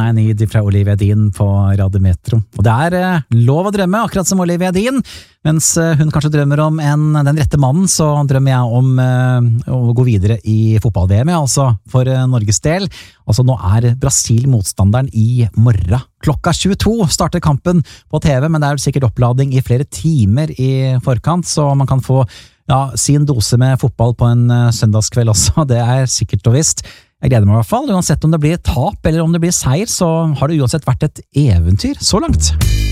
I Need fra Olivia Dean på Radio Metro. Og det lov å drømme, akkurat som Olivia Dean. Mens hun kanskje drømmer om den rette mannen, så drømmer jeg om å gå videre i fotball-VM, altså for Norges del. Altså nå Brasil motstanderen i morgen. Klokka 22 starter kampen på TV, men det sikkert opplading i flere timer i forkant, så man kan få sin dose med fotball på en søndagskveld også. Det sikkert og visst. Jeg gleder meg I hvert fall. Uansett om det blir tap eller om det blir seier, så har det uansett vært et eventyr så langt.